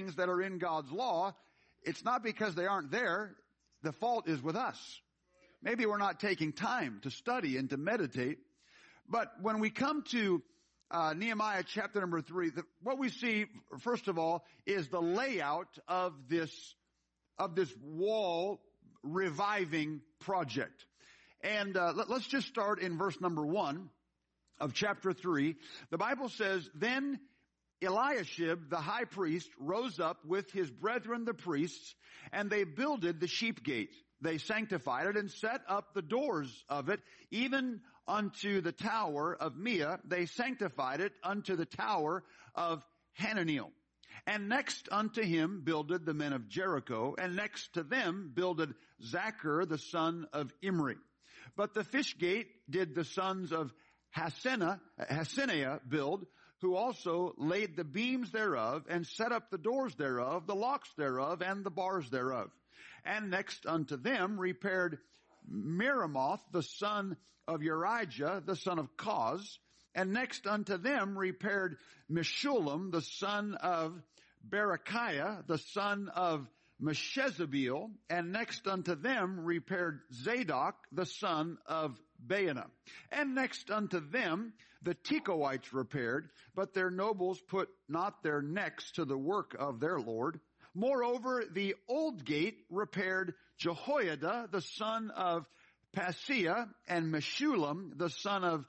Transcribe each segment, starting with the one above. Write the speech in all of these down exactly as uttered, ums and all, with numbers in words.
things that are in God's law, it's not because they aren't there. The fault is with us. Maybe we're not taking time to study and to meditate. But when we come to uh, Nehemiah chapter number three, the, what we see, first of all, is the layout of this, of this wall reviving project. And uh, let, let's just start in verse number one of chapter three. The Bible says, "Then Eliashib, the high priest, rose up with his brethren the priests, and they builded the sheep gate. They sanctified it and set up the doors of it, even unto the tower of Meah. They sanctified it unto the tower of Hananiel. And next unto him builded the men of Jericho, and next to them builded Zachar the son of Imri. But the fish gate did the sons of Hassenaah, Hassenaah build, who also laid the beams thereof, and set up the doors thereof, the locks thereof, and the bars thereof. And next unto them repaired Meremoth, the son of Urijah, the son of Koz. And next unto them repaired Meshullam, the son of Berechiah, the son of Meshezabeel. And next unto them repaired Zadok, the son of Baana. And next unto them the Tekoites repaired, but their nobles put not their necks to the work of their Lord. Moreover, the old gate repaired Jehoiada, the son of Paseah, and Meshullam, the son of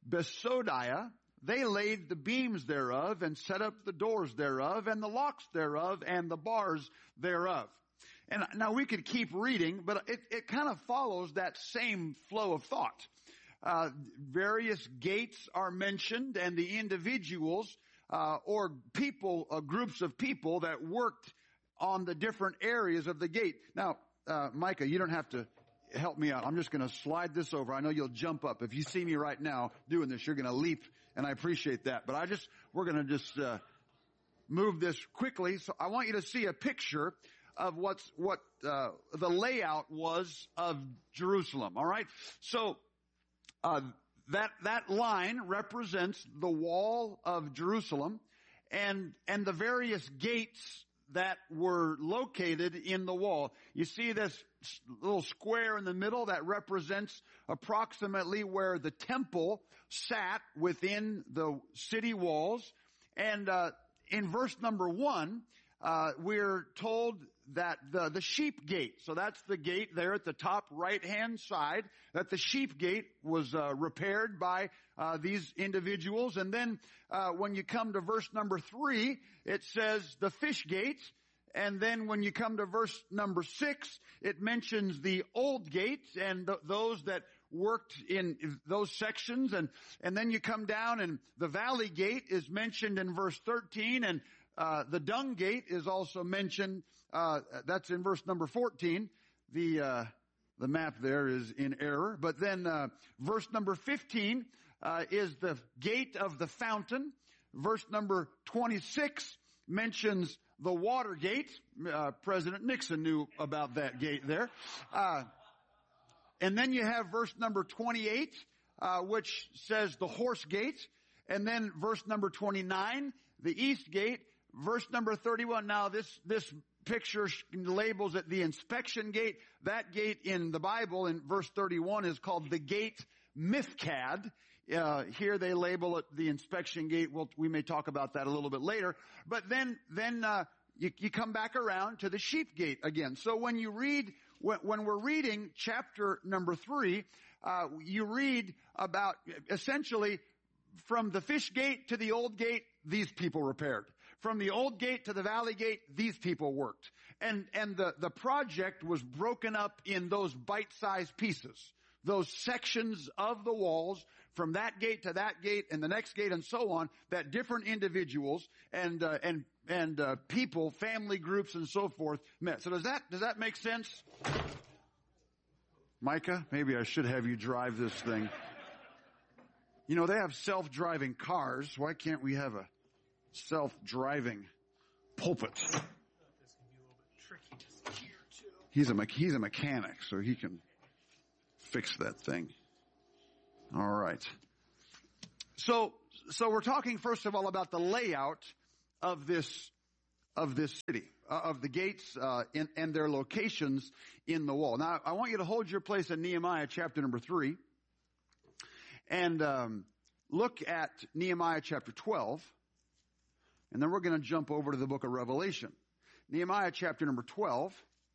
Besodiah. They laid the beams thereof, and set up the doors thereof, and the locks thereof, and the bars thereof. And now we could keep reading, but it, it kind of follows that same flow of thought. Uh, various gates are mentioned, and the individuals, uh, or people, uh, groups of people that worked on the different areas of the gate. Now, uh, Micah, you don't have to help me out. I'm just going to slide this over. I know you'll jump up. If you see me right now doing this, you're going to leap, and I appreciate that. But I just, we're going to just, uh, move this quickly. So I want you to see a picture of what's, what, uh, the layout was of Jerusalem. All right. So, uh, that, that line represents the wall of Jerusalem, and, and the various gates that were located in the wall. You see this little square in the middle that represents approximately where the temple sat within the city walls. And uh in verse number one, uh we're told that the the sheep gate, so that's the gate there at the top right hand side, that the sheep gate was uh repaired by uh these individuals. And then uh when you come to verse number three, it says the fish gate. And then when you come to verse number six, it mentions the old gate and th- those that worked in those sections. And, and then you come down, and the valley gate is mentioned in verse thirteen, and uh the dung gate is also mentioned. Uh that's in verse number fourteen. The uh the map there is in error. But then uh verse number fifteen uh is the gate of the fountain. Verse number twenty-six mentions the water gate. Uh, President Nixon knew about that gate there. Uh, and then you have verse number twenty-eight, uh, which says the horse gate. And then verse number twenty-nine, the east gate. Verse number thirty-one, now this, this picture labels it the inspection gate. That gate in the Bible in verse thirty-one is called the gate Mifkad. Uh, here they label it the inspection gate. We'll, we may talk about that a little bit later. But then, then, uh, you, you come back around to the sheep gate again. So when you read, when, when we're reading chapter number three, uh, you read about essentially from the fish gate to the old gate, these people repaired. From the old gate to the valley gate, these people worked. And, and the, the project was broken up in those bite-sized pieces. Those sections of the walls, from that gate to that gate and the next gate and so on, that different individuals and, uh, and, and, uh, people, family groups and so forth met. So does that, does that make sense? Micah, maybe I should have you drive this thing. You know, they have self-driving cars. Why can't we have a self-driving pulpit? This can be a little bit tricky to steer too. He's a, he's a mechanic, so he can fix that thing. All right. So, so we're talking first of all about the layout of this, of this city, uh, of the gates uh, in, and their locations in the wall. Now, I want you to hold your place in Nehemiah chapter number three and um, look at Nehemiah chapter twelve, and then we're going to jump over to the book of Revelation. Nehemiah chapter number twelve.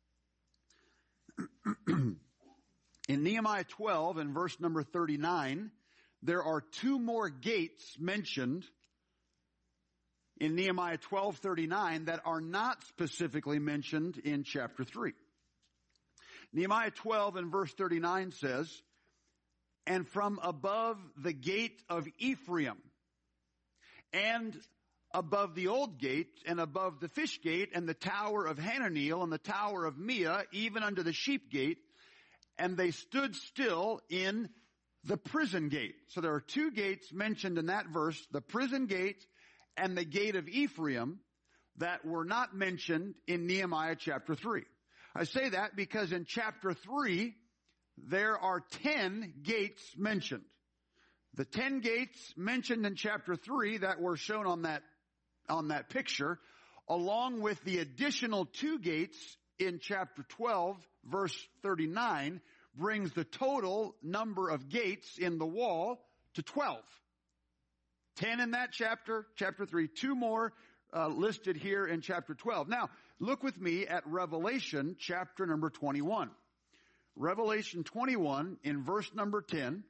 In Nehemiah twelve and verse number thirty-nine, there are two more gates mentioned in Nehemiah twelve thirty-nine that are not specifically mentioned in chapter three. Nehemiah twelve and verse thirty-nine says, "And from above the gate of Ephraim, and above the old gate, and above the fish gate, and the tower of Hananeel, and the tower of Meah, even unto the sheep gate, and they stood still in the prison gate." So there are two gates mentioned in that verse, the prison gate and the gate of Ephraim, that were not mentioned in Nehemiah chapter three. I say that because in chapter three, there are ten gates mentioned. The ten gates mentioned in chapter three that were shown on that, on that picture, along with the additional two gates in chapter twelve, verse thirty-nine, brings the total number of gates in the wall to twelve. Ten in that chapter, chapter three, two more uh, listed here in chapter twelve. Now, look with me at Revelation chapter number twenty-one. Revelation twenty-one in verse number ten.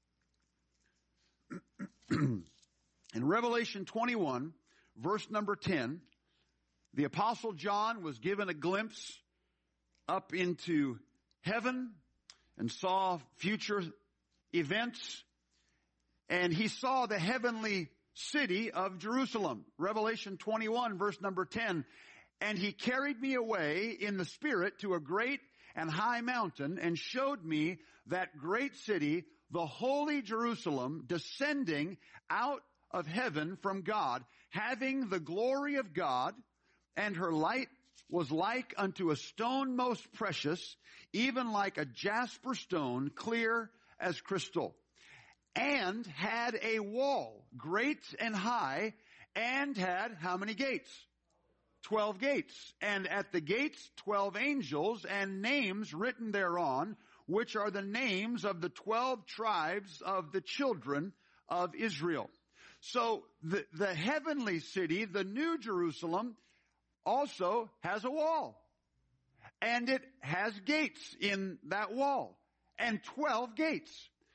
In Revelation twenty-one, verse number ten, the Apostle John was given a glimpse up into heaven and saw future events, and he saw the heavenly city of Jerusalem. Revelation twenty-one, verse number ten, "And he carried me away in the Spirit to a great and high mountain, and showed me that great city, the holy Jerusalem, descending out of heaven from God, having the glory of God, and her light was like unto a stone most precious, even like a jasper stone, clear as crystal, and had a wall great and high, and had" how many gates? Twelve gates. "And at the gates twelve angels, and names written thereon, which are the names of the twelve tribes of the children of Israel." So the, the heavenly city, the New Jerusalem, also has a wall. And it has gates in that wall. And twelve gates.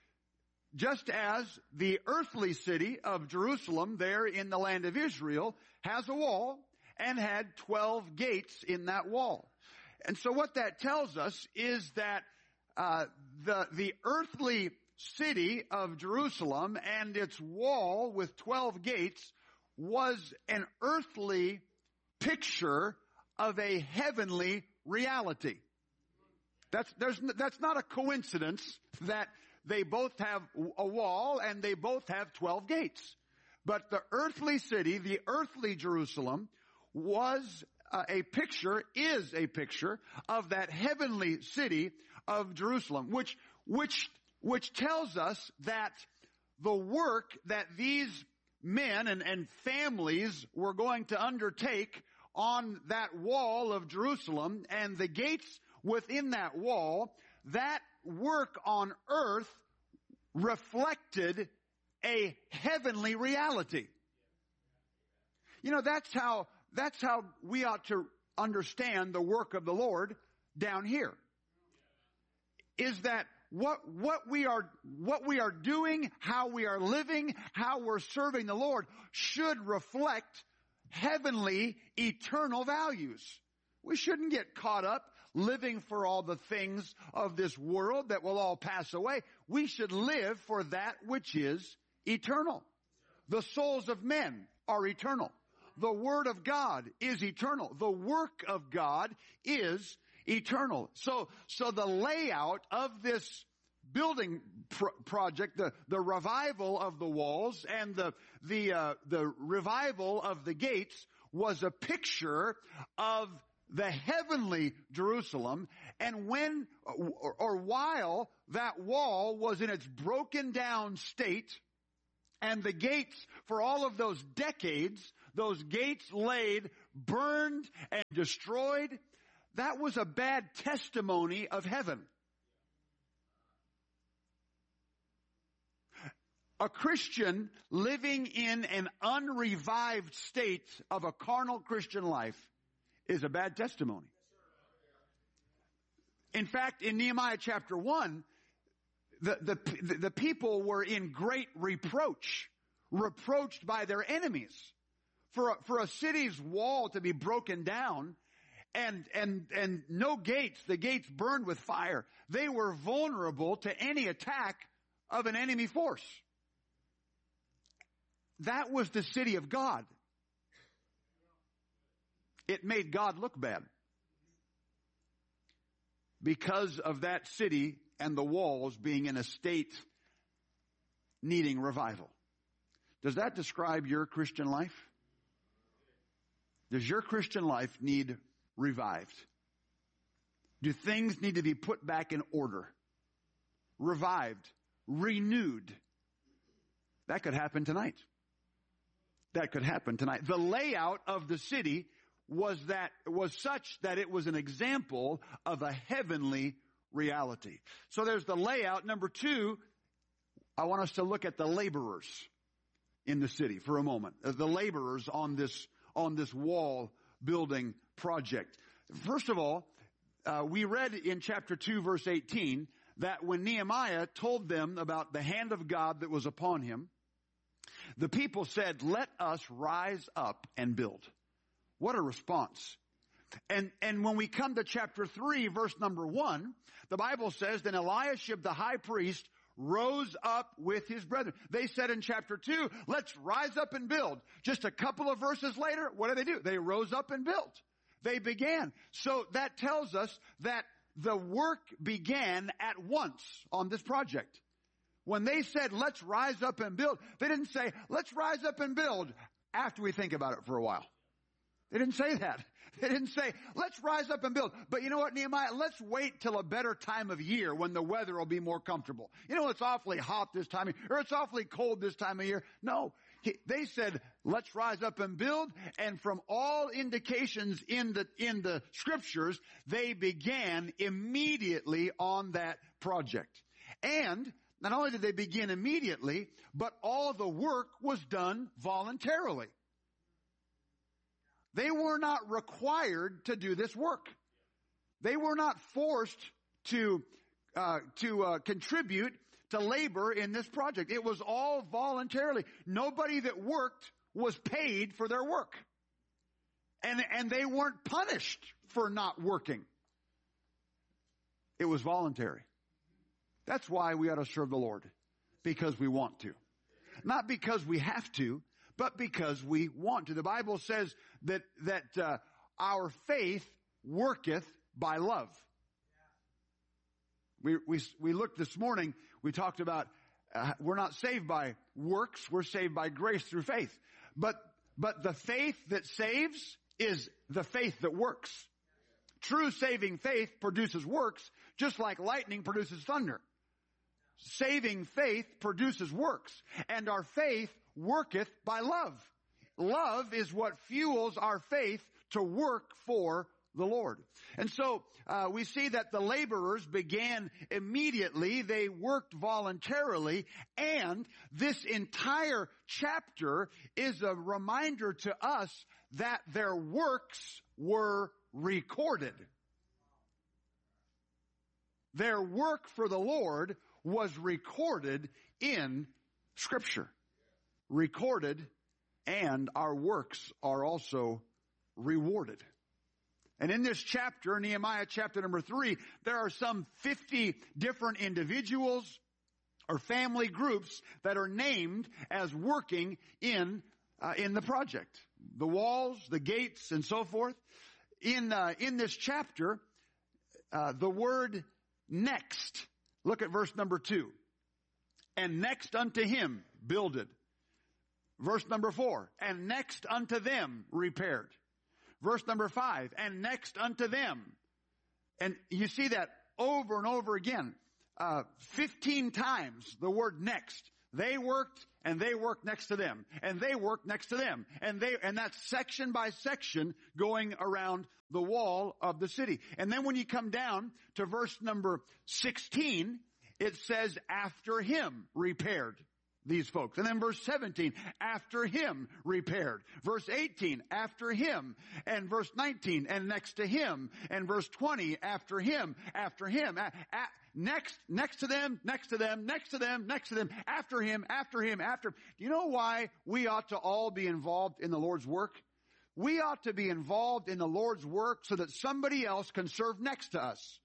Just as the earthly city of Jerusalem there in the land of Israel has a wall and had twelve gates in that wall. And so what that tells us is that uh, the, the earthly city of Jerusalem and its wall with twelve gates was an earthly picture of a heavenly reality. That's, there's, that's not a coincidence that they both have a wall and they both have twelve gates. But the earthly city, the earthly Jerusalem, was uh, a picture, is a picture of that heavenly city of Jerusalem, which, which, which tells us that the work that these men and, and families were going to undertake on that wall of Jerusalem and the gates within that wall, that work on earth reflected a heavenly reality. You know, that's how, that's how we ought to understand the work of the Lord down here. Is that what, what we are, what we are doing, how we are living, how we're serving the Lord should reflect heavenly, eternal values. We shouldn't get caught up living for all the things of this world that will all pass away. We should live for that which is eternal. The souls of men are eternal. The Word of God is eternal. The work of God is eternal. So, so the layout of this building pro- project, the, the revival of the walls and the, the, uh, the revival of the gates was a picture of the heavenly Jerusalem. And when, or, or while that wall was in its broken down state, and the gates for all of those decades, those gates laid burned and destroyed, that was a bad testimony of heaven. A Christian living in an unrevived state of a carnal Christian life is a bad testimony. In fact, in Nehemiah chapter one, the, the, the people were in great reproach, reproached by their enemies. For a, for a city's wall to be broken down and, and, and no gates, the gates burned with fire, they were vulnerable to any attack of an enemy force. That was the city of God. It made God look bad. Because of that city and the walls being in a state needing revival. Does that describe your Christian life? Does your Christian life need revived? Do things need to be put back in order? Revived? Renewed? That could happen tonight. That could happen tonight. The layout of the city was that, was such that it was an example of a heavenly reality. So there's the layout. Number two, I want us to look at the laborers in the city for a moment. The laborers on this, on this wall building project. First of all, uh, we read in chapter two, verse eighteen, that when Nehemiah told them about the hand of God that was upon him, the people said, "Let us rise up and build." What a response. And, and when we come to chapter three, verse number one, the Bible says, "Then Eliashib the high priest rose up with his brethren." They said in chapter two, "Let's rise up and build." Just a couple of verses later, what did they do? They rose up and built. They began. So that tells us that the work began at once on this project. When they said, "Let's rise up and build," they didn't say, "Let's rise up and build after we think about it for a while." They didn't say that. They didn't say, "Let's rise up and build. But you know what, Nehemiah? Let's wait till a better time of year when the weather will be more comfortable. You know, it's awfully hot this time of year, or it's awfully cold this time of year." No. He, they said, "Let's rise up and build." And from all indications in the, in the scriptures, they began immediately on that project. And not only did they begin immediately, but all the work was done voluntarily. They were not required to do this work. They were not forced to uh, to uh, contribute to labor in this project. It was all voluntarily. Nobody that worked was paid for their work. And, and they weren't punished for not working. It was voluntary. That's why we ought to serve the Lord. Because we want to. Not because we have to, but because we want to. The Bible says that, that, uh, our faith worketh by love. We, we, we looked this morning, we talked about, uh, we're not saved by works, we're saved by grace through faith. But, but the faith that saves is the faith that works. True saving faith produces works, just like lightning produces thunder. Saving faith produces works, and our faith worketh by love. Love is what fuels our faith to work for the Lord. And so uh, we see that the laborers began immediately. They worked voluntarily, and this entire chapter is a reminder to us that their works were recorded. Their work for the Lord was recorded in Scripture. Recorded, and our works are also rewarded. And in this chapter, Nehemiah chapter number three, there are some fifty different individuals or family groups that are named as working in uh, in the project. The walls, the gates, and so forth. In uh, in this chapter, uh, the word next. Look at verse number two. "And next unto him builded." Verse number four. "And next unto them repaired." Verse number five. "And next unto them." And you see that over and over again. Uh, fifteen times the word next. they worked and they worked next to them and they worked next to them and they, and that's section by section going around the wall of the city. And then when you come down to verse number sixteen, it says after him repaired these folks. And then verse seventeen, after him repaired. Verse eighteen, after him. And verse nineteen, and next to him. And verse twenty, after him, after him. A- a- next, next to them, next to them, next to them, next to them, after him, after him, after him. Do you know why we ought to all be involved in the Lord's work? We ought to be involved in the Lord's work so that somebody else can serve next to us.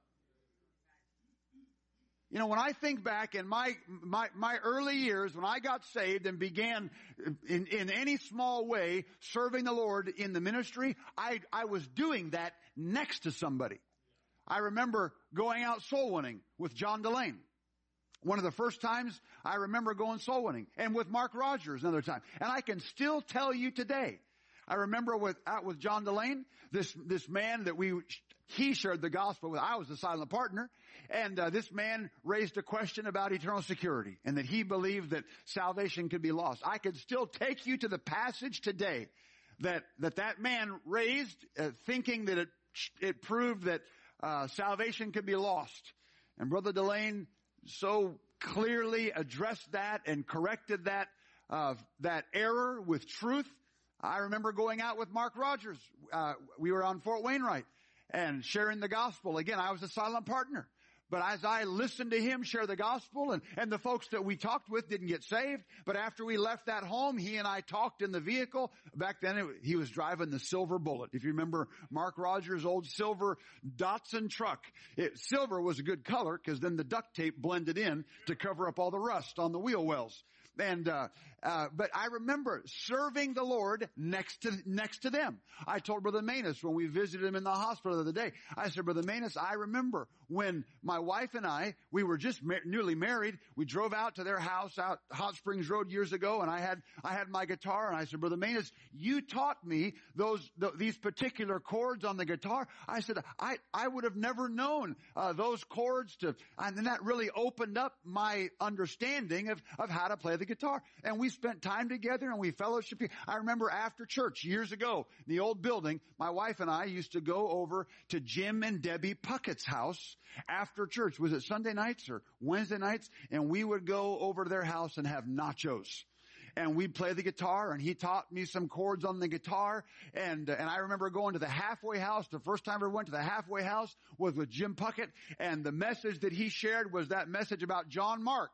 You know, when I think back in my, my, my early years, when I got saved and began in, in any small way serving the Lord in the ministry, I, I was doing that next to somebody. I remember going out soul winning with John Delane. One of the first times I remember going soul winning, and with Mark Rogers another time. And I can still tell you today, I remember with, out with John Delane, this, this man that we, he shared the gospel with. I was the silent partner. And uh, this man raised a question about eternal security and that he believed that salvation could be lost. I could still take you to the passage today that that, that man raised, uh, thinking that it, it proved that uh, salvation could be lost. And Brother Delane so clearly addressed that and corrected that, uh, that error with truth. I remember going out with Mark Rogers. Uh, we were on Fort Wainwright and sharing the gospel. Again, I was a silent partner. But as I listened to him share the gospel, and, and the folks that we talked with didn't get saved, but after we left that home, he and I talked in the vehicle. Back then, it, he was driving the Silver Bullet. If you remember Mark Rogers' old silver Datsun truck, it, silver was a good color because then the duct tape blended in to cover up all the rust on the wheel wells. And, uh, uh, but I remember serving the Lord next to, next to them. I told Brother Manus when we visited him in the hospital the other day, I said, Brother Manus, I remember when my wife and I, we were just ma- newly married. We drove out to their house out Hot Springs Road years ago, and I had, I had my guitar, and I said, Brother Manus, you taught me those, th- these particular chords on the guitar. I said, I, I would have never known, uh, those chords to, and then that really opened up my understanding of, of how to play the guitar. And we spent time together and we fellowshiped. I remember after church years ago, the old building, my wife and I used to go over to Jim and Debbie Puckett's house after church. Was it Sunday nights or Wednesday nights? And we would go over to their house and have nachos. And we'd play the guitar, and he taught me some chords on the guitar. And uh, and I remember going to the halfway house. The first time I ever went to the halfway house was with Jim Puckett. And the message that he shared was that message about John Mark.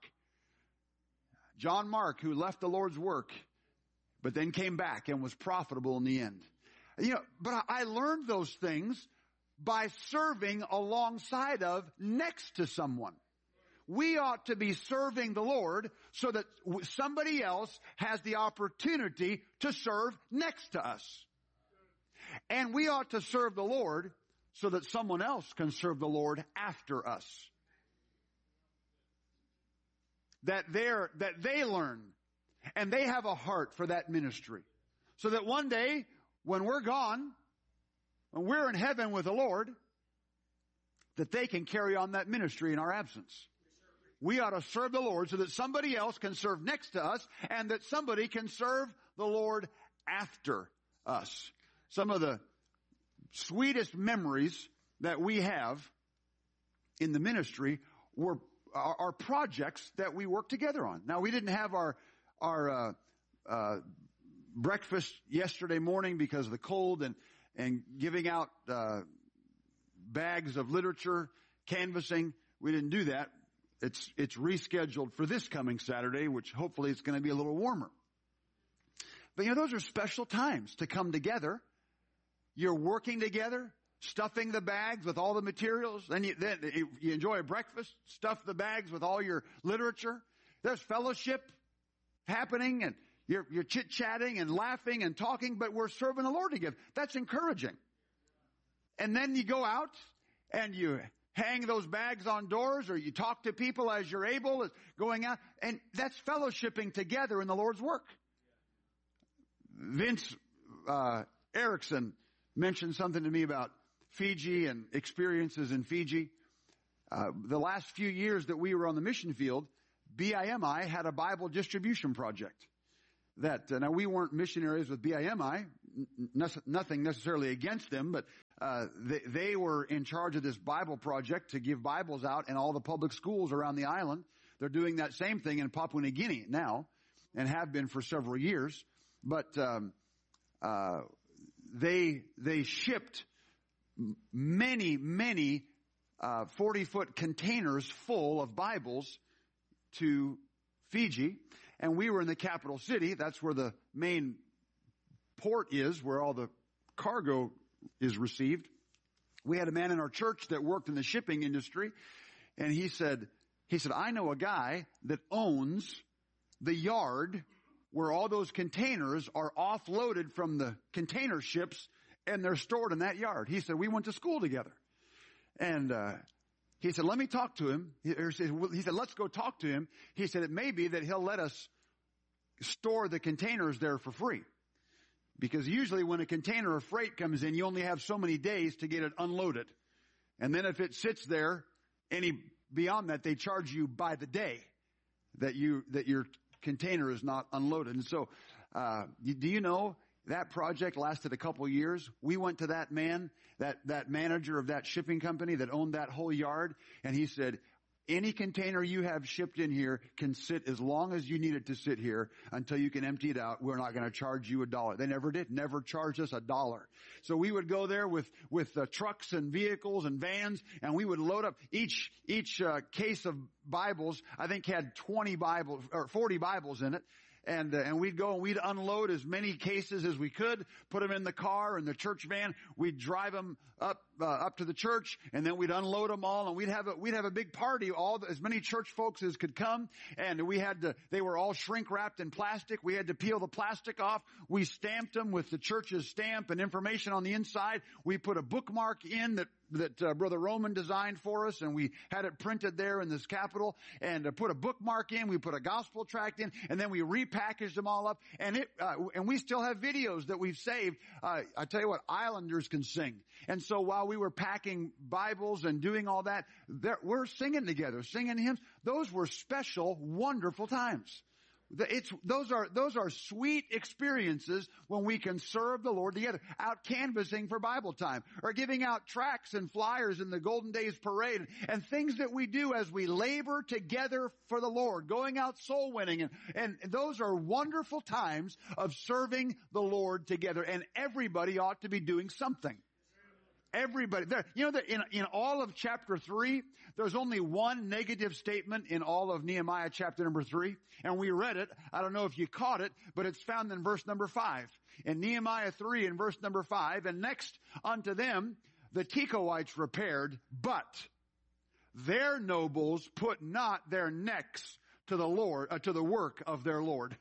John Mark, who left the Lord's work, but then came back and was profitable in the end. You know, but I learned those things by serving alongside of, next to someone. We ought to be serving the Lord so that somebody else has the opportunity to serve next to us. And we ought to serve the Lord so that someone else can serve the Lord after us. That they're, that they learn and they have a heart for that ministry. So that one day, when we're gone, when we're in heaven with the Lord, that they can carry on that ministry in our absence. We ought to serve the Lord so that somebody else can serve next to us and that somebody can serve the Lord after us. Some of the sweetest memories that we have in the ministry were our, our projects that we worked together on. Now, we didn't have our our uh, uh, breakfast yesterday morning because of the cold and and giving out uh, bags of literature, canvassing. We didn't do that. It's it's rescheduled for this coming Saturday, which hopefully it's going to be a little warmer. But you know, those are special times to come together. You're working together, stuffing the bags with all the materials. Then you, then you enjoy a breakfast, stuff the bags with all your literature. There's fellowship happening, and you're, you're chit-chatting and laughing and talking, but we're serving the Lord together. That's encouraging. And then you go out and you hang those bags on doors, or you talk to people as you're able, as going out, and that's fellowshipping together in the Lord's work. Vince uh, Erickson mentioned something to me about Fiji and experiences in Fiji. Uh, the last few years that we were on the mission field, B I M I had a Bible distribution project. That, uh, now we weren't missionaries with B I M I, n- nothing necessarily against them, but uh, they, they were in charge of this Bible project to give Bibles out in all the public schools around the island. They're doing that same thing in Papua New Guinea now, and have been for several years. But um, uh, they they shipped many, many uh, forty-foot containers full of Bibles to Fiji. And we were in the capital city. That's where the main port is, where all the cargo is received. We had a man in our church that worked in the shipping industry, and he said, he said, I know a guy that owns the yard where all those containers are offloaded from the container ships, and they're stored in that yard. He said, we went to school together. And uh he said, let me talk to him. He said, let's go talk to him. He said, it may be that he'll let us store the containers there for free. Because usually when a container of freight comes in, you only have so many days to get it unloaded. And then if it sits there, any beyond that, they charge you by the day that you, that your container is not unloaded. And so, uh, do you know that project lasted a couple of years? We went to that man, that, that manager of that shipping company that owned that whole yard, and he said, any container you have shipped in here can sit as long as you need it to sit here until you can empty it out. We're not going to charge you a dollar. They never did, never charged us a dollar. So we would go there with, with uh, trucks and vehicles and vans, and we would load up each, each uh, case of Bibles, I think had twenty Bibles, or forty Bibles in it. And, uh, and we'd go and we'd unload as many cases as we could, put them in the car and the church van. We'd drive them up, uh, up to the church, and then we'd unload them all, and we'd have a, we'd have a big party, all, the, as many church folks as could come. And we had to, they were all shrink wrapped in plastic. We had to peel the plastic off. We stamped them with the church's stamp and information on the inside. We put a bookmark in that that uh, Brother Roman designed for us, and we had it printed there in this capital, and uh, put a bookmark in, we put a gospel tract in, and then we repackaged them all up, and it, uh, and we still have videos that we've saved. Uh, I tell you what, Islanders can sing. And so while we were packing Bibles and doing all that, we're singing together, singing hymns. Those were special, wonderful times. It's, those are, those are sweet experiences when we can serve the Lord together. Out canvassing for Bible time, or giving out tracts and flyers in the Golden Days Parade, and things that we do as we labor together for the Lord, going out soul winning. And, and those are wonderful times of serving the Lord together. And everybody ought to be doing something. Everybody there, you know that in, in all of chapter three, there's only one negative statement in all of Nehemiah chapter number three. And we read it. I don't know if you caught it, but it's found in verse number five. In Nehemiah three in verse number five, and next unto them, the Tekoites repaired, but their nobles put not their necks to the Lord, uh, to the work of their Lord.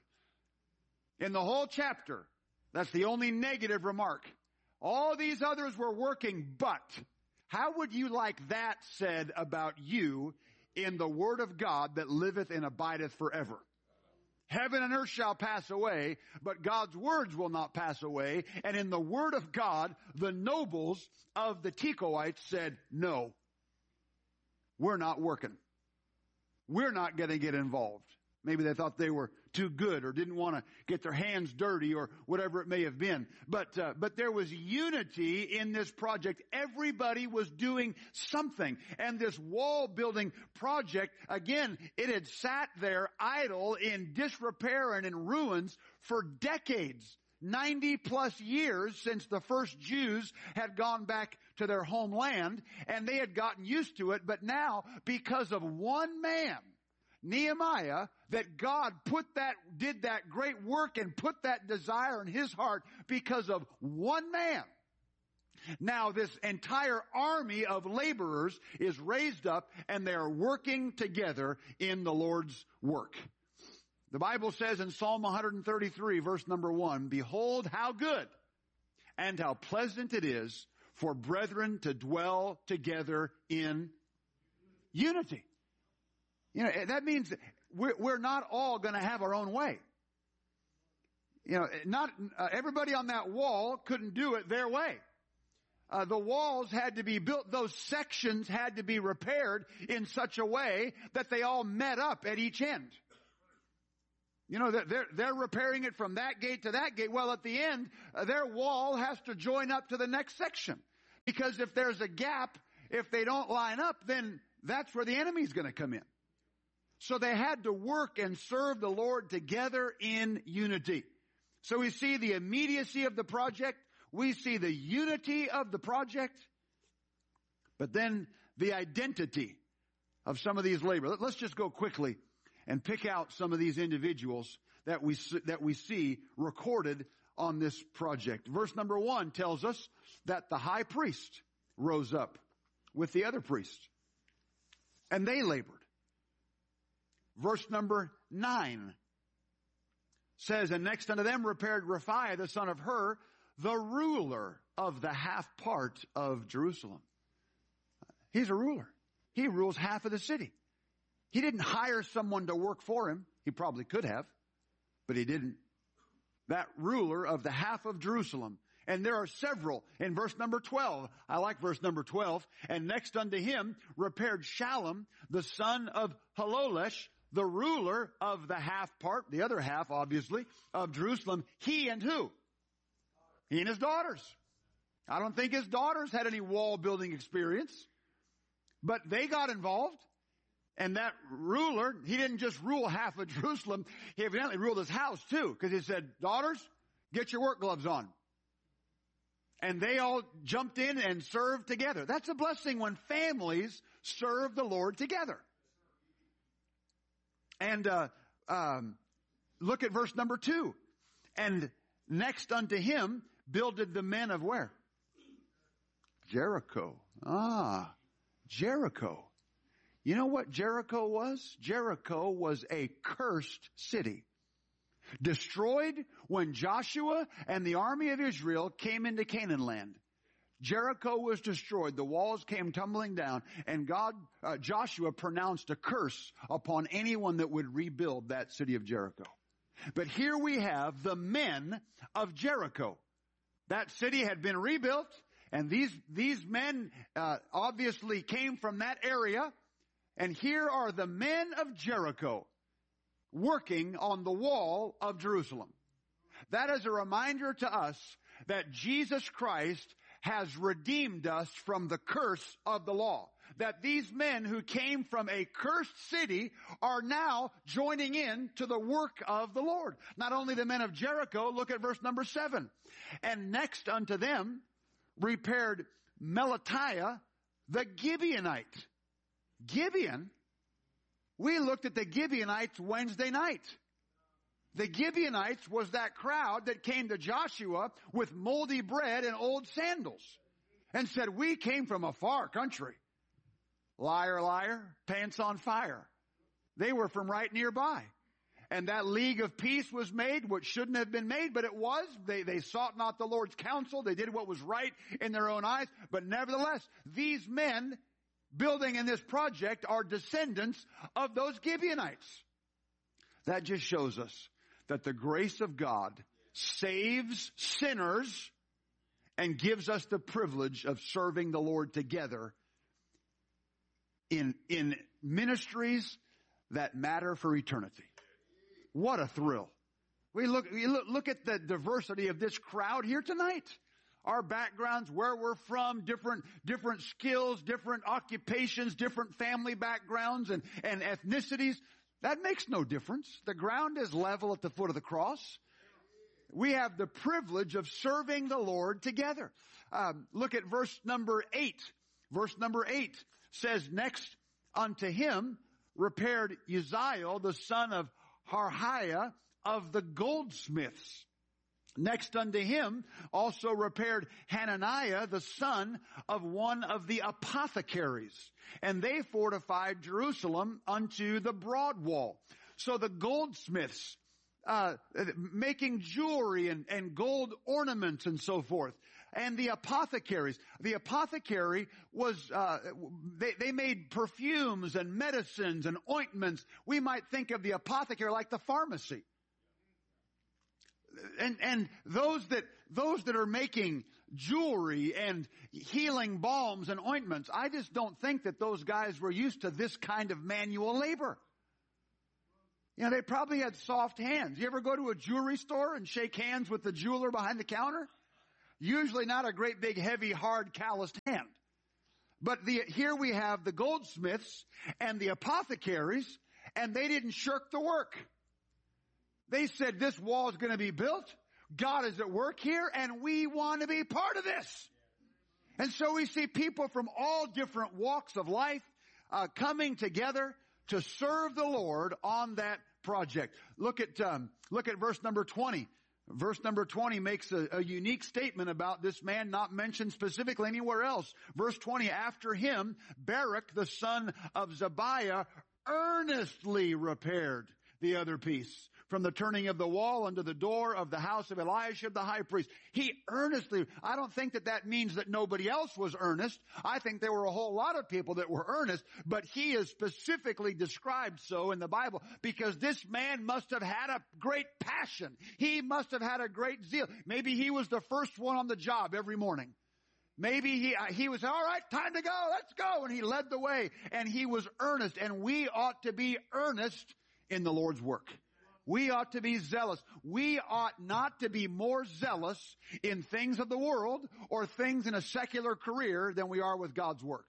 In the whole chapter, that's the only negative remark. All these others were working, but how would you like that said about you in the word of God that liveth and abideth forever? Heaven and earth shall pass away, but God's words will not pass away. And in the word of God, the nobles of the Tekoites said, no, we're not working. We're not going to get involved. Maybe they thought they were too good, or didn't want to get their hands dirty, or whatever it may have been. But, uh, but there was unity in this project. Everybody was doing something. And this wall building project, again, it had sat there idle in disrepair and in ruins for decades. ninety plus years since the first Jews had gone back to their homeland, and they had gotten used to it. But now, because of one man, Nehemiah, that God put that, did that great work and put that desire in his heart because of one man. Now this entire army of laborers is raised up, and they are working together in the Lord's work. The Bible says in Psalm one thirty-three, verse number one, behold how good and how pleasant it is for brethren to dwell together in unity. You know, that means we're, we're not all going to have our own way. You know, not uh, everybody on that wall couldn't do it their way. uh, the walls had to be built, those sections had to be repaired in such a way that they all met up at each end. You know, they're, they're repairing it from that gate to that gate. Well, at the end, uh, their wall has to join up to the next section. Because if there's a gap, if they don't line up, then that's where the enemy's going to come in. So they had to work and serve the Lord together in unity. So we see the immediacy of the project. We see the unity of the project. But then the identity of some of these laborers. Let's just go quickly and pick out some of these individuals that we that we see recorded on this project. Verse number one tells us that the high priest rose up with the other priests, and they labored. Verse number nine says, and next unto them repaired Raphiah the son of Hur, the ruler of the half part of Jerusalem. He's a ruler. He rules half of the city. He didn't hire someone to work for him. He probably could have, but he didn't. That ruler of the half of Jerusalem. And there are several. In verse number twelve, I like verse number twelve. And next unto him repaired Shallum, the son of Halolesh, the ruler of the half part, the other half, obviously, of Jerusalem. He and who? He and his daughters. I don't think his daughters had any wall building experience, but they got involved. And that ruler, he didn't just rule half of Jerusalem. He evidently ruled his house too, because he said, daughters, get your work gloves on. And they all jumped in and served together. That's a blessing when families serve the Lord together. And uh, um, look at verse number two. And next unto him builded the men of where? Jericho. Ah, Jericho. You know what Jericho was? Jericho was a cursed city. Destroyed when Joshua and the army of Israel came into Canaan land. Jericho was destroyed. The walls came tumbling down, and God, uh, Joshua pronounced a curse upon anyone that would rebuild that city of Jericho. But here we have the men of Jericho. That city had been rebuilt, and these, these men uh, obviously came from that area. And here are the men of Jericho working on the wall of Jerusalem. That is a reminder to us that Jesus Christ has redeemed us from the curse of the law. That these men who came from a cursed city are now joining in to the work of the Lord. Not only the men of Jericho, look at verse number seven. And next unto them repaired Melatiah the Gibeonite. Gibeon, we looked at the Gibeonites Wednesday night. The Gibeonites was that crowd that came to Joshua with moldy bread and old sandals and said, we came from a far country. Liar, liar, pants on fire. They were from right nearby. And that league of peace was made, which shouldn't have been made, but it was. They, they sought not the Lord's counsel. They did what was right in their own eyes. But nevertheless, these men building in this project are descendants of those Gibeonites. That just shows us that the grace of God saves sinners and gives us the privilege of serving the Lord together in, in ministries that matter for eternity. What a thrill. We look, we look, look at the diversity of this crowd here tonight. Our backgrounds, where we're from, different, different skills, different occupations, different family backgrounds and, and ethnicities. That makes no difference. The ground is level at the foot of the cross. We have the privilege of serving the Lord together. Um, look at verse number eight. Verse number eight says, next unto him repaired Uzziel, the son of Harhaiah of the goldsmiths. Next unto him also repaired Hananiah, the son of one of the apothecaries. And they fortified Jerusalem unto the broad wall. So the goldsmiths, uh, making jewelry and, and gold ornaments and so forth. And the apothecaries. The apothecary was, uh, they, they made perfumes and medicines and ointments. We might think of the apothecary like the pharmacy. And, and those that, those that are making jewelry and healing balms and ointments. I just don't think that those guys were used to this kind of manual labor. You know, they probably had soft hands. You ever go to a jewelry store and shake hands with the jeweler behind the counter? Usually not a great big heavy hard calloused hand. But the, here we have the goldsmiths and the apothecaries, and they didn't shirk the work. They said this wall is going to be built. God is at work here, and we want to be part of this. And so we see people from all different walks of life uh, coming together to serve the Lord on that project. Look at um, look at verse number twenty. Verse number twenty makes a, a unique statement about this man not mentioned specifically anywhere else. Verse twenty, after him, Baruch, the son of Zabiah, earnestly repaired the other piece, from the turning of the wall unto the door of the house of Eliashib the high priest. He earnestly, I don't think that that means that nobody else was earnest. I think there were a whole lot of people that were earnest, but he is specifically described so in the Bible because this man must have had a great passion. He must have had a great zeal. Maybe he was the first one on the job every morning. Maybe he, he was, all right, time to go, let's go. And he led the way and he was earnest, and we ought to be earnest in the Lord's work. We ought to be zealous. We ought not to be more zealous in things of the world or things in a secular career than we are with God's work.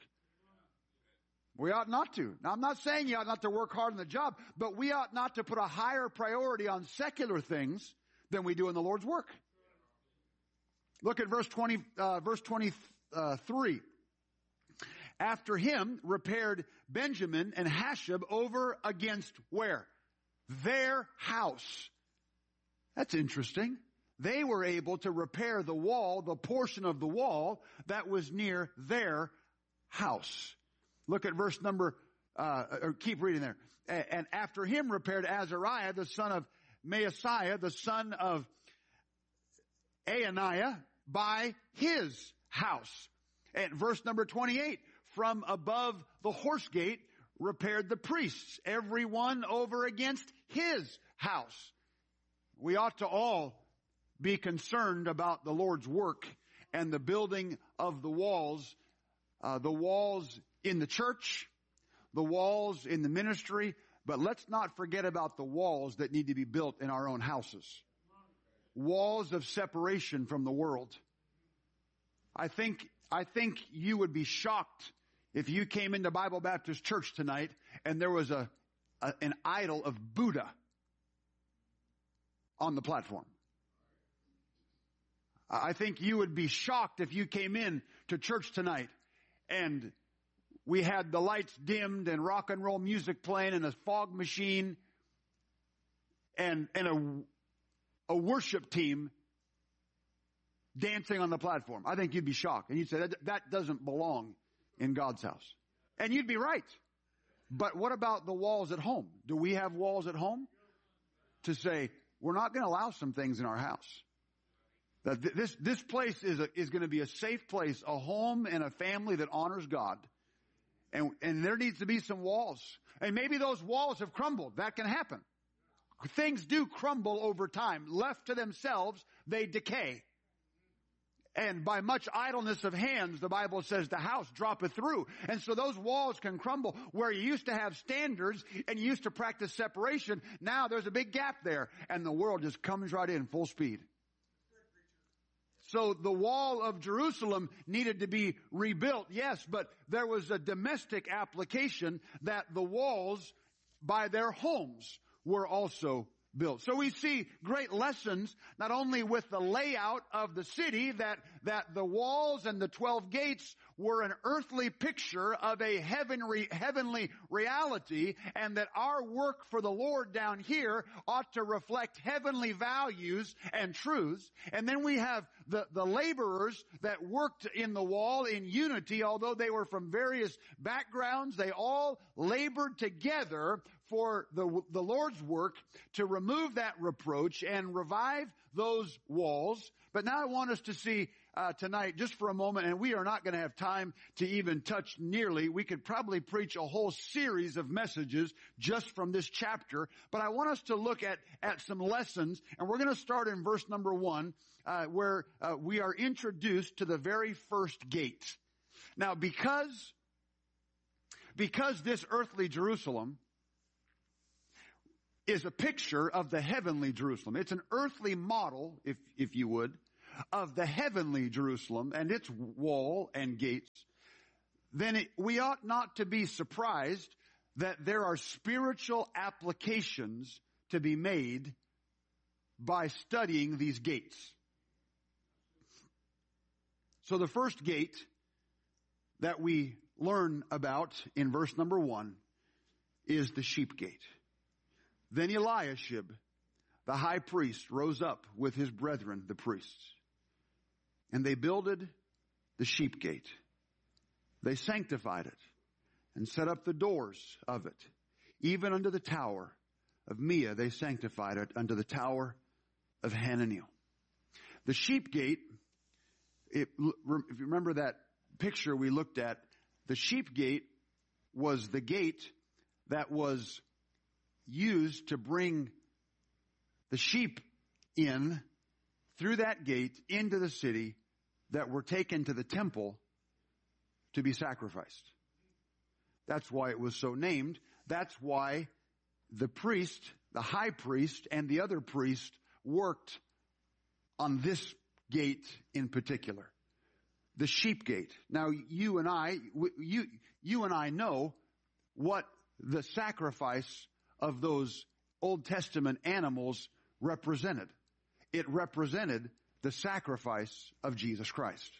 We ought not to. Now, I'm not saying you ought not to work hard on the job, but we ought not to put a higher priority on secular things than we do in the Lord's work. Look at verse twenty, uh, verse twenty-three. After him repaired Benjamin and Hashab over against where? Their house. That's interesting. They were able to repair the wall, the portion of the wall that was near their house. Look at verse number, uh, or keep reading there. And after him repaired Azariah, the son of Maaseiah, the son of Ananiah, by his house. And verse number twenty-eight, from above the horse gate repaired the priests, every one over against his house. We ought to all be concerned about the Lord's work and the building of the walls, uh, the walls in the church, the walls in the ministry, but let's not forget about the walls that need to be built in our own houses. Walls of separation from the world. I think, I think you would be shocked if you came into Bible Baptist Church tonight and there was a, a an idol of Buddha on the platform. I think you would be shocked if you came in to church tonight and we had the lights dimmed and rock and roll music playing and a fog machine and, and a, a worship team dancing on the platform. I think you'd be shocked. And you'd say, that, that doesn't belong in God's house. And you'd be right. But what about the walls at home? Do we have walls at home to say, we're not going to allow some things in our house? That this, this place is a, is going to be a safe place, a home and a family that honors God. And, and there needs to be some walls. And maybe those walls have crumbled. That can happen. Things do crumble over time. Left to themselves, they decay. And by much idleness of hands, the Bible says the house droppeth through. And so those walls can crumble where you used to have standards and you used to practice separation. Now there's a big gap there and the world just comes right in full speed. So the wall of Jerusalem needed to be rebuilt, yes, but there was a domestic application that the walls by their homes were also built. So we see great lessons, not only with the layout of the city, that, that the walls and the twelve gates were an earthly picture of a heavenly, heavenly reality, and that our work for the Lord down here ought to reflect heavenly values and truths. And then we have the, the laborers that worked in the wall in unity, although they were from various backgrounds, they all labored together for the, the Lord's work to remove that reproach and revive those walls. But now I want us to see uh, tonight just for a moment, and we are not going to have time to even touch nearly. We could probably preach a whole series of messages just from this chapter, but I want us to look at, at some lessons, and we're going to start in verse number one, uh, where uh, we are introduced to the very first gate. Now, because, because this earthly Jerusalem is a picture of the heavenly Jerusalem. It's an earthly model, if, if you would, of the heavenly Jerusalem and its wall and gates. Then it, we ought not to be surprised that there are spiritual applications to be made by studying these gates. So the first gate that we learn about in verse number one is the sheep gate. Then Eliashib, the high priest, rose up with his brethren, the priests, and they builded the sheep gate. They sanctified it and set up the doors of it. Even unto the tower of Mia, they sanctified it unto the tower of Hananiel. The sheep gate, it, if you remember that picture we looked at, the sheep gate was the gate that was used to bring the sheep in through that gate into the city that were taken to the temple to be sacrificed. That's why it was so named. That's why the priest, the high priest, and the other priest worked on this gate in particular. The sheep gate. Now, you and I, you, you and I know what the sacrifice of those Old Testament animals represented. It represented the sacrifice of Jesus Christ.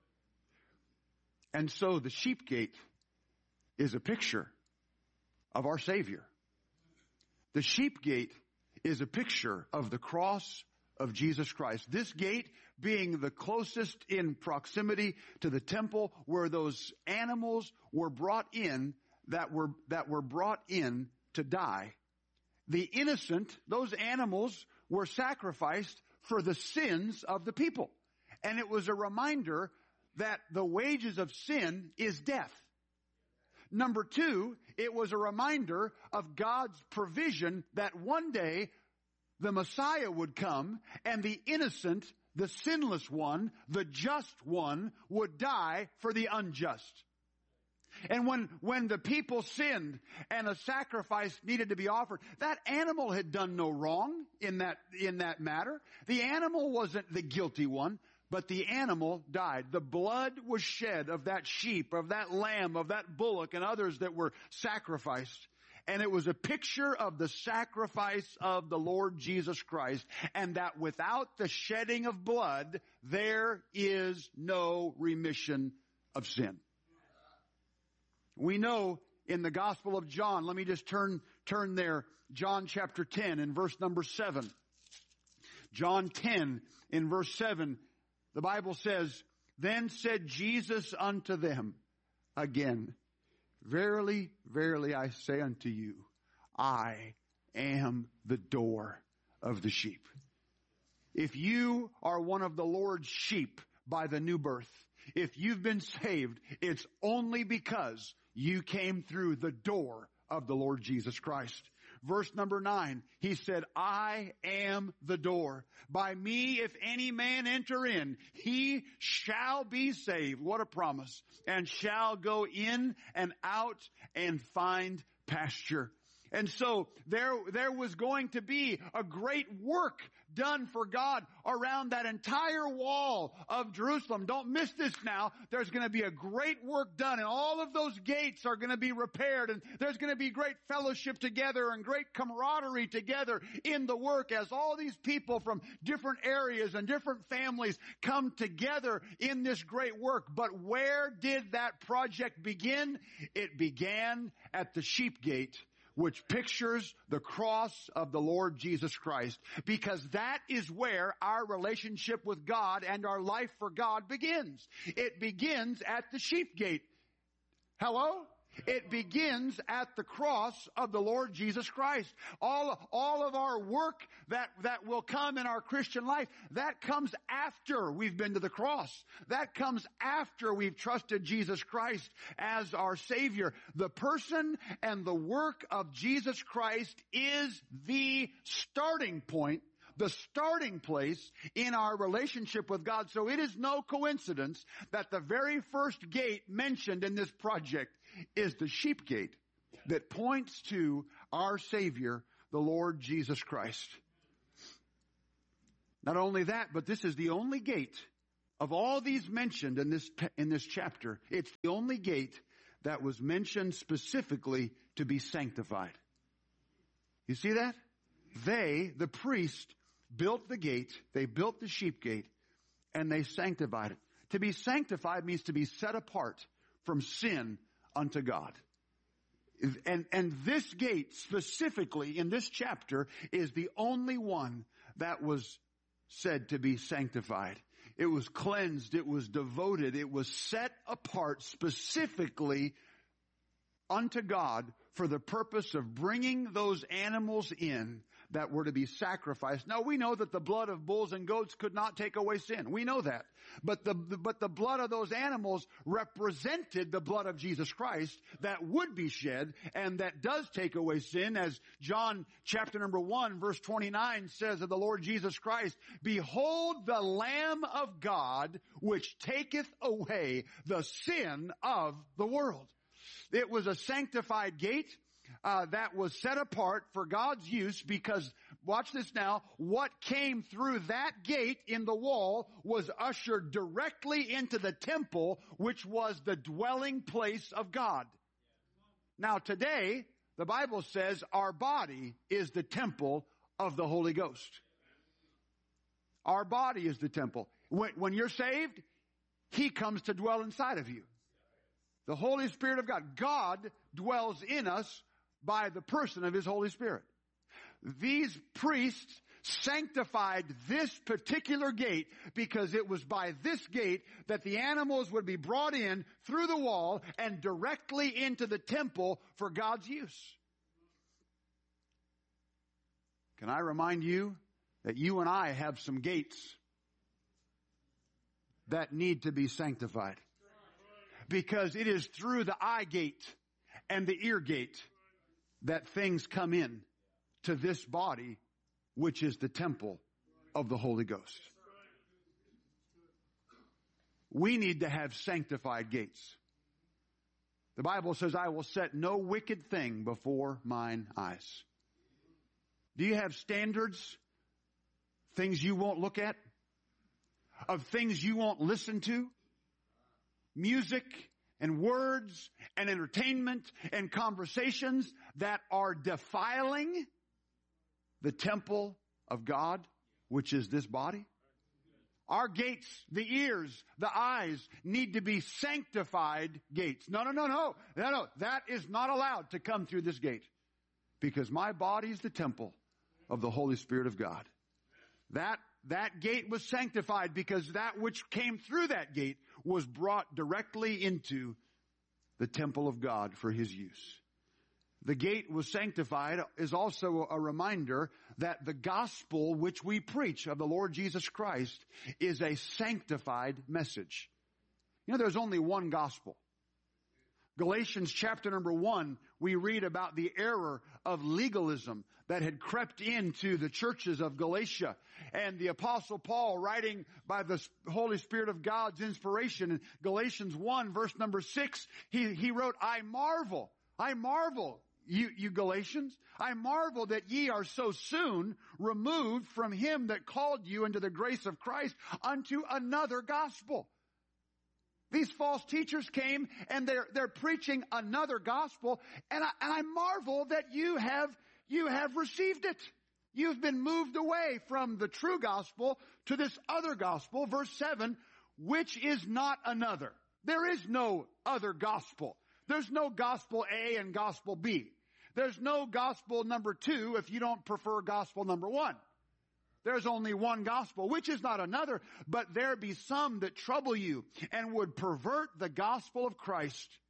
And so the sheep gate is a picture of our Savior. The sheep gate is a picture of the cross of Jesus Christ. This gate being the closest in proximity to the temple where those animals were brought in that were, that were brought in to die. The innocent, those animals were sacrificed for the sins of the people. And it was a reminder that the wages of sin is death. Number two, it was a reminder of God's provision that one day the Messiah would come and the innocent, the sinless one, the just one would die for the unjust. And when, when the people sinned and a sacrifice needed to be offered, that animal had done no wrong in that, in that matter. The animal wasn't the guilty one, but the animal died. The blood was shed of that sheep, of that lamb, of that bullock, and others that were sacrificed. And it was a picture of the sacrifice of the Lord Jesus Christ, and that without the shedding of blood, there is no remission of sin. We know in the Gospel of John, let me just turn, turn there, John chapter ten in verse number seven. John ten in verse seven, the Bible says, Then said Jesus unto them again, Verily, verily, I say unto you, I am the door of the sheep. If you are one of the Lord's sheep by the new birth, if you've been saved, it's only because you came through the door of the Lord Jesus Christ. Verse number nine, he said, I am the door. By me, if any man enter in, he shall be saved. What a promise. And shall go in and out and find pasture. And so there, there was going to be a great work done for God around that entire wall of Jerusalem. Don't miss this now. There's going to be a great work done, and all of those gates are going to be repaired, and there's going to be great fellowship together and great camaraderie together in the work as all these people from different areas and different families come together in this great work. But where did that project begin? It began at the sheep gate, which pictures the cross of the Lord Jesus Christ, because that is where our relationship with God and our life for God begins. It begins at the sheep gate. Hello? It begins at the cross of the Lord Jesus Christ. All, all of our work that, that will come in our Christian life, that comes after we've been to the cross. That comes after we've trusted Jesus Christ as our Savior. The person and the work of Jesus Christ is the starting point, the starting place in our relationship with God. So it is no coincidence that the very first gate mentioned in this project is the sheep gate that points to our Savior, the Lord Jesus Christ. Not only that, but this is the only gate of all these mentioned in this, in this chapter. It's the only gate that was mentioned specifically to be sanctified. You see that? They, the priest, built the gate, they built the sheep gate, and they sanctified it. To be sanctified means to be set apart from sin unto God. And, and this gate specifically in this chapter is the only one that was said to be sanctified. It was cleansed, it was devoted, it was set apart specifically unto God for the purpose of bringing those animals in that were to be sacrificed. Now we know that the blood of bulls and goats could not take away sin. We know that. But the, but the blood of those animals represented the blood of Jesus Christ that would be shed and that does take away sin, as John chapter number one verse twenty-nine says of the Lord Jesus Christ, "Behold the Lamb of God which taketh away the sin of the world." It was a sanctified gate uh, that was set apart for God's use because, watch this now, what came through that gate in the wall was ushered directly into the temple, which was the dwelling place of God. Now today, the Bible says our body is the temple of the Holy Ghost. Our body is the temple. When, when you're saved, He comes to dwell inside of you. The Holy Spirit of God. God dwells in us by the person of His Holy Spirit. These priests sanctified this particular gate because it was by this gate that the animals would be brought in through the wall and directly into the temple for God's use. Can I remind you that you and I have some gates that need to be sanctified? Because it is through the eye gate and the ear gate that things come in to this body, which is the temple of the Holy Ghost. We need to have sanctified gates. The Bible says, "I will set no wicked thing before mine eyes." Do you have standards? Things you won't look at? Of things you won't listen to? Music and words and entertainment and conversations that are defiling the temple of God, which is this body? Our gates, the ears, the eyes need to be sanctified gates. No, no, no, no. No, no. That is not allowed to come through this gate because my body is the temple of the Holy Spirit of God. That That gate was sanctified because that which came through that gate was brought directly into the temple of God for His use. The gate was sanctified is also a reminder that the gospel which we preach of the Lord Jesus Christ is a sanctified message. You know, there's only one gospel. Galatians chapter number one, we read about the error of legalism that had crept into the churches of Galatia. And the Apostle Paul, writing by the Holy Spirit of God's inspiration in Galatians one, verse number six, he, he wrote, I marvel, I marvel, you, you Galatians, I marvel that ye are so soon removed from Him that called you into the grace of Christ unto another gospel. These false teachers came and they're, they're preaching another gospel, and I, and I marvel that you have, you have received it. You've been moved away from the true gospel to this other gospel, verse seven, which is not another. There is no other gospel. There's no gospel A and gospel B. There's no gospel number two if you don't prefer gospel number one. There's only one gospel, which is not another, but there be some that trouble you and would pervert the gospel of Christ.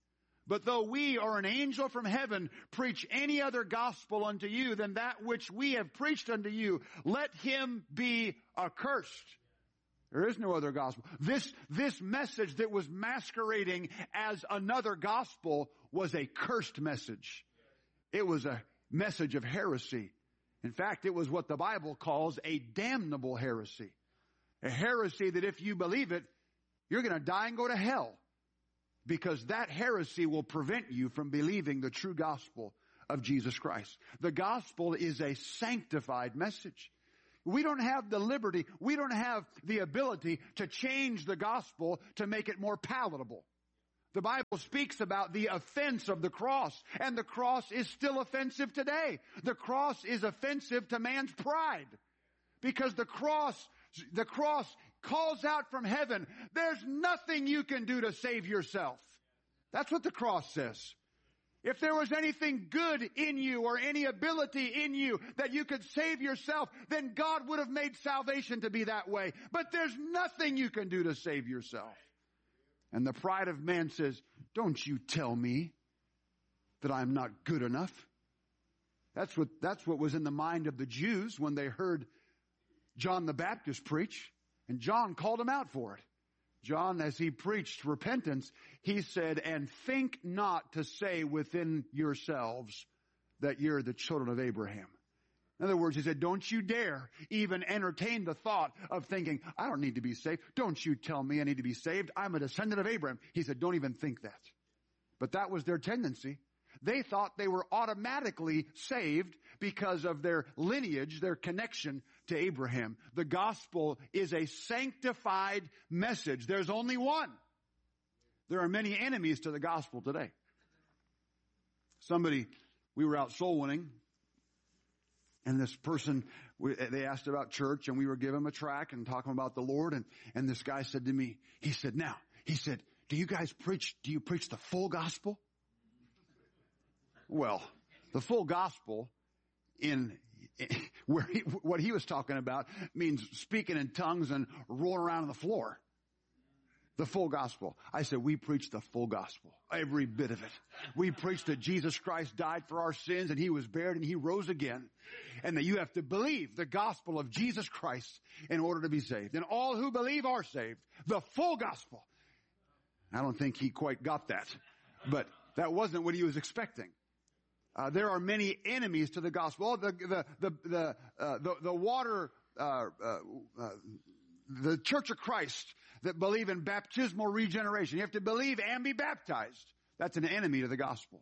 But though we or an angel from heaven preach any other gospel unto you than that which we have preached unto you, let him be accursed. There is no other gospel. This, this message that was masquerading as another gospel was a cursed message. It was a message of heresy. In fact, it was what the Bible calls a damnable heresy. A heresy that if you believe it, you're going to die and go to hell. Because that heresy will prevent you from believing the true gospel of Jesus Christ. The gospel is a sanctified message. We don't have the liberty, we don't have the ability to change the gospel to make it more palatable. The Bible speaks about the offense of the cross, and the cross is still offensive today. The cross is offensive to man's pride. Because the cross, the cross calls out from heaven, there's nothing you can do to save yourself. That's what the cross says. If there was anything good in you or any ability in you that you could save yourself, then God would have made salvation to be that way. But there's nothing you can do to save yourself. And the pride of man says, don't you tell me that I'm not good enough. That's what, that's what was in the mind of the Jews when they heard John the Baptist preach. And John called him out for it. John, as he preached repentance, he said, and think not to say within yourselves that you're the children of Abraham. In other words, he said, don't you dare even entertain the thought of thinking, I don't need to be saved. Don't you tell me I need to be saved. I'm a descendant of Abraham. He said, don't even think that. But that was their tendency. They thought they were automatically saved because of their lineage, their connection to Abraham. The gospel is a sanctified message. There's only one. There are many enemies to the gospel today. Somebody, we were out soul winning, and this person, we, they asked about church, and we were giving them a tract and talking about the Lord, and, and this guy said to me, he said, now, he said, do you guys preach, do you preach the full gospel? Well, the full gospel in, in where he, what he was talking about means speaking in tongues and rolling around on the floor. The full gospel. I said, we preach the full gospel. Every bit of it. We preach that Jesus Christ died for our sins and he was buried and he rose again. And that you have to believe the gospel of Jesus Christ in order to be saved. And all who believe are saved. The full gospel. I don't think he quite got that. But that wasn't what he was expecting. Uh, there are many enemies to the gospel. Oh, the, the, the, the, uh, the, the water, uh, uh, uh, the Church of Christ that believe in baptismal regeneration. You have to believe and be baptized. That's an enemy to the gospel.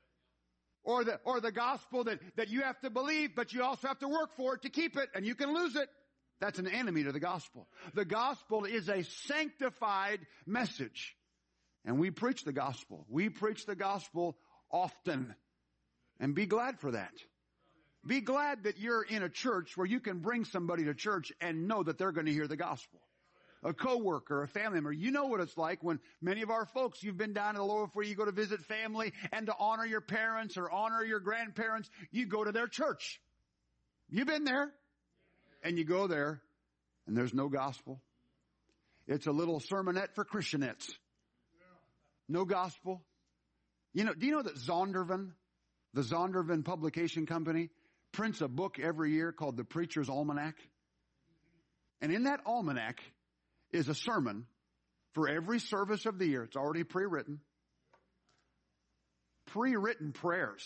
Or the, or the gospel that, that you have to believe, but you also have to work for it to keep it, and you can lose it. That's an enemy to the gospel. The gospel is a sanctified message. And we preach the gospel. We preach the gospel often. And be glad for that. Be glad that you're in a church where you can bring somebody to church and know that they're going to hear the gospel. A coworker, a family member. You know what it's like when many of our folks, you've been down to the lower before you go to visit family and to honor your parents or honor your grandparents, you go to their church. You've been there. And you go there and there's no gospel. It's a little sermonette for Christianettes. No gospel. You know, do you know that Zondervan, the Zondervan publication company, prints a book every year called the Preacher's Almanac? And in that almanac is a sermon for every service of the year. It's already pre-written. Pre-written prayers.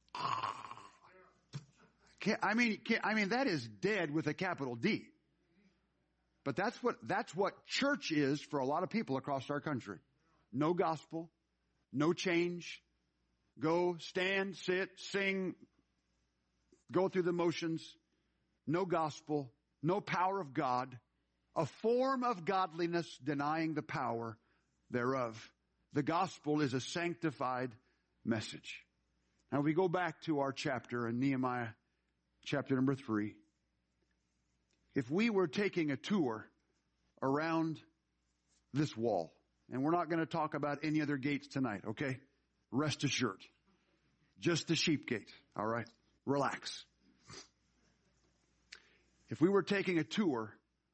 I mean, I mean, that is dead with a capital D. But that's what, that's what church is for a lot of people across our country. No gospel, no change. Go, stand, sit, sing, go through the motions. No gospel, no power of God. A form of godliness denying the power thereof. The gospel is a sanctified message. Now we go back to our chapter in Nehemiah chapter number three. If we were taking a tour around this wall, and we're not going to talk about any other gates tonight, okay? Rest assured. Just the sheep gate, all right? Relax. If we were taking a tour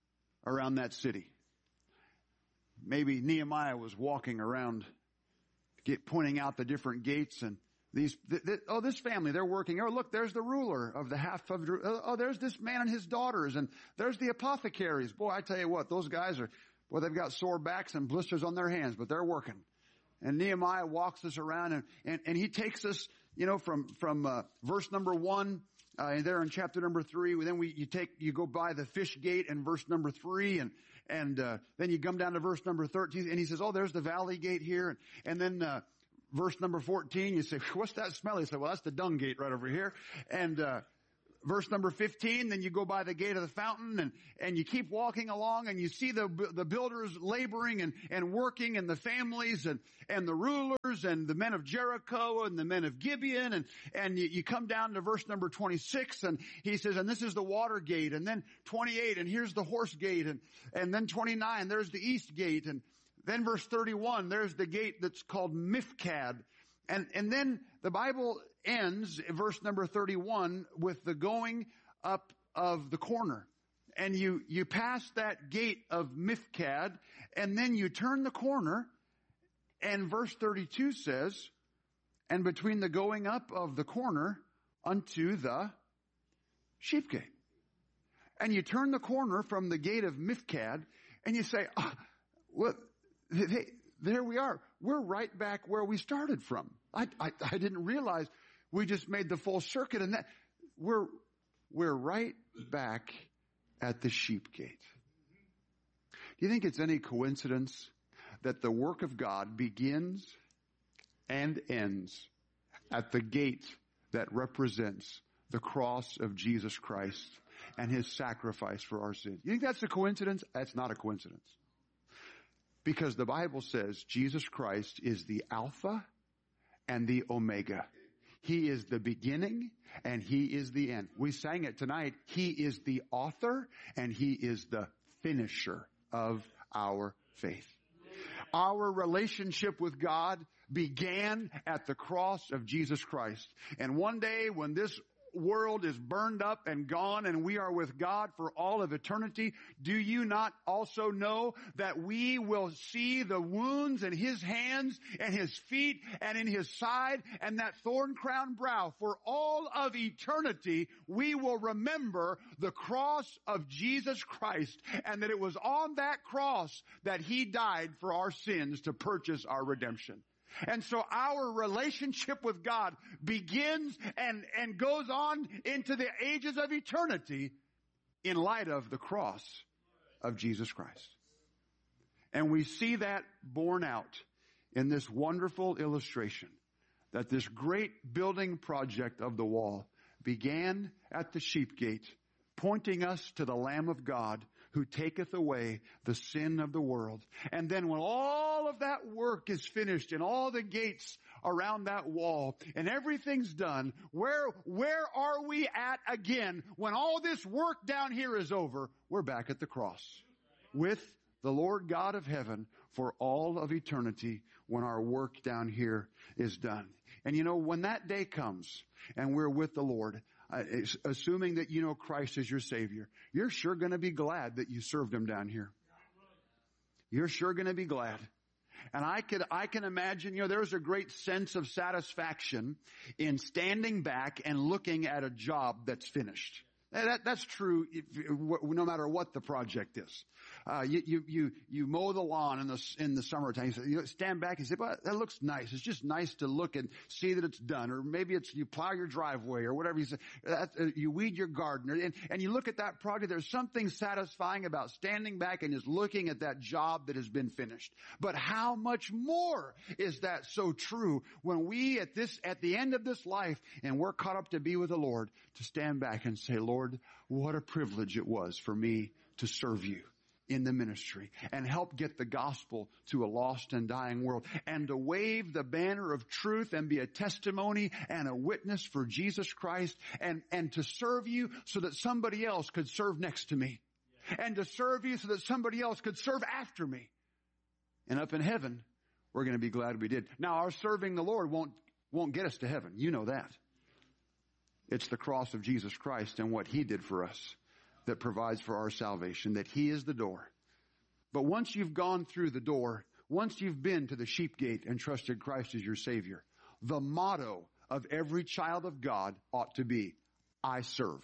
around that city, maybe Nehemiah was walking around get, pointing out the different gates and these, th- th- oh, this family, they're working. Oh, look, there's the ruler of the half of, oh, there's this man and his daughters, and there's the apothecaries. Boy, I tell you what, those guys are, well, they've got sore backs and blisters on their hands, but they're working. And Nehemiah walks us around, and, and, and he takes us, you know, from, from, uh, verse number one, uh, and there in chapter number three, then we, you take, you go by the fish gate in verse number three, and, and, uh, then you come down to verse number thirteen, and he says, oh, there's the valley gate here, and, and then, uh, verse number fourteen, you say, what's that smell? He said, well, that's the dung gate right over here. And, uh, verse number fifteen, then you go by the gate of the fountain, and, and you keep walking along, and you see the, the builders laboring and, and working, and the families and, and the rulers and the men of Jericho and the men of Gibeon, and, and you, you come down to verse number twenty-six, and he says, and this is the water gate, and then twenty-eight, and here's the horse gate, and, and then twenty-nine, there's the east gate, and then verse thirty-one, there's the gate that's called Mifkad. And, and then the Bible ends, verse number thirty-one, with the going up of the corner. And you, you pass that gate of Mifkad, and then you turn the corner, and verse thirty-two says, and between the going up of the corner unto the sheep gate. And you turn the corner from the gate of Mifkad, and you say, oh, well, they, there we are. We're right back where we started from. I, I, I didn't realize we just made the full circuit, and that we're, we're right back at the sheep gate. Do you think it's any coincidence that the work of God begins and ends at the gate that represents the cross of Jesus Christ and his sacrifice for our sins? You think that's a coincidence? That's not a coincidence. Because the Bible says Jesus Christ is the Alpha and the Omega. He is the beginning and he is the end. We sang it tonight. He is the author and he is the finisher of our faith. Our relationship with God began at the cross of Jesus Christ. And one day when this world is burned up and gone and we are with God for all of eternity, do you not also know that we will see the wounds in his hands and his feet and in his side and that thorn-crowned brow? For all of eternity, we will remember the cross of Jesus Christ, and that it was on that cross that he died for our sins to purchase our redemption. And so our relationship with God begins and, and goes on into the ages of eternity in light of the cross of Jesus Christ. And we see that borne out in this wonderful illustration that this great building project of the wall began at the sheep gate, pointing us to the Lamb of God who taketh away the sin of the world. And then when all of that work is finished and all the gates around that wall and everything's done, where, where are we at again? When all this work down here is over, we're back at the cross with the Lord God of heaven for all of eternity when our work down here is done. And you know, when that day comes and we're with the Lord, Uh, assuming that you know Christ as your Savior, you're sure going to be glad that you served him down here. You're sure going to be glad. And I could, I can imagine, you know, there's a great sense of satisfaction in standing back and looking at a job that's finished. That, that's true if, no matter what the project is. Uh, you, you, you, you mow the lawn in the, in the summertime. You, say, you stand back and say, well, that looks nice. It's just nice to look and see that it's done. Or maybe it's, you plow your driveway or whatever you say. That, uh, you weed your garden. And, and you look at that project. There's something satisfying about standing back and just looking at that job that has been finished. But how much more is that so true when we at this, at the end of this life and we're caught up to be with the Lord, to stand back and say, Lord, what a privilege it was for me to serve you in the ministry and help get the gospel to a lost and dying world and to wave the banner of truth and be a testimony and a witness for Jesus Christ and, and to serve you so that somebody else could serve next to me and to serve you so that somebody else could serve after me. And up in heaven, we're going to be glad we did. Now, our serving the Lord won't, won't get us to heaven. You know that. It's the cross of Jesus Christ and what he did for us that provides for our salvation, that he is the door. But once you've gone through the door, Once you've been to the sheep gate and trusted Christ as your Savior, the motto of every child of God ought to be, I serve.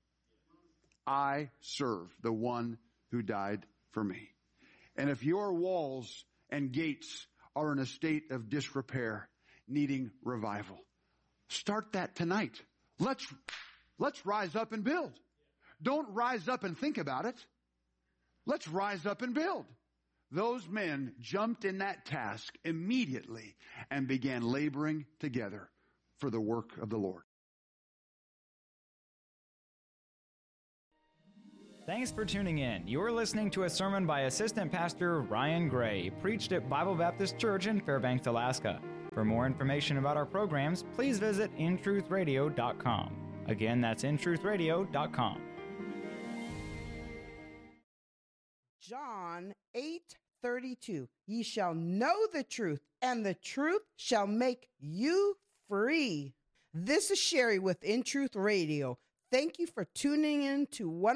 I serve the one who died for me. And if your walls and gates are in a state of disrepair, needing revival, start that tonight. Let's, let's rise up and build. Don't rise up and think about it. Let's rise up and build. Those men jumped in that task immediately and began laboring together for the work of the Lord. Thanks for tuning in. You're listening to a sermon by Assistant Pastor Ryan Gray, preached at Bible Baptist Church in Fairbanks, Alaska. For more information about our programs, please visit in truth radio dot com. Again, that's in truth radio dot com. John eight thirty-two. Ye shall know the truth, and the truth shall make you free. This is Sherry with In Truth Radio. Thank you for tuning in to one